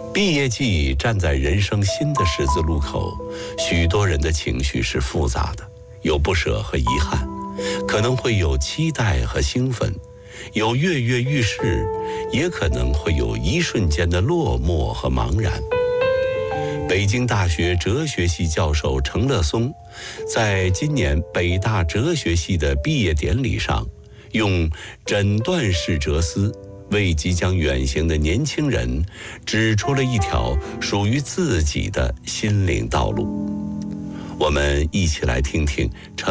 毕业季站在人生新的十字路口，许多人的情绪是复杂的，有不舍和遗憾，可能会有期待和兴奋，有跃跃欲试，也可能会有一瞬间的落寞和茫然。北京大学哲学系教授程乐松在今年北大哲学系的毕业典礼上，用诊断式哲思为即将远行的年轻人指出了一条属于自己的心灵道路。我们一起来听听程